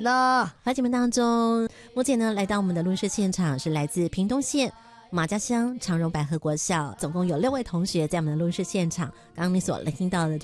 呢。 在节目当中，目前呢来到我们的录制现场是来自屏东县马家乡长荣百合国小，总共有6位同学在我们的录制现场。刚刚你所听到的